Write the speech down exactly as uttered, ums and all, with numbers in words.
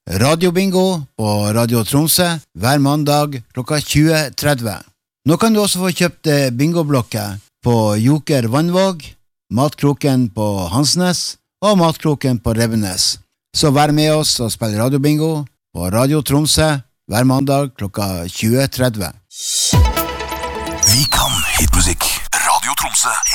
Radiobingo på Radio Tromsø hver mandag klokka tjue tretti. Nå kan du også få kjøpt bingoblokker på Joker Vannvåg, Matkroken på Hansnes og Matkroken på Revenes. Så vær med oss og spill radiobingo på Radio Tromsø hver mandag klokka tjue tretti. Vi kan hitmusikk. Radio Tromsø